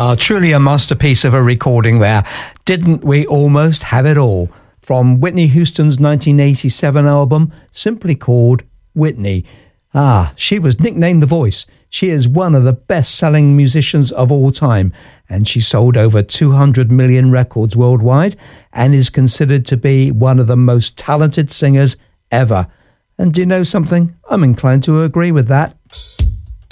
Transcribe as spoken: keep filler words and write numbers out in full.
Ah, truly a masterpiece of a recording there. Didn't we almost have it all? From Whitney Houston's nineteen eighty-seven album, simply called Whitney. Ah, she was nicknamed The Voice. She is one of the best-selling musicians of all time, and she sold over two hundred million records worldwide and is considered to be one of the most talented singers ever. And do you know something? I'm inclined to agree with that.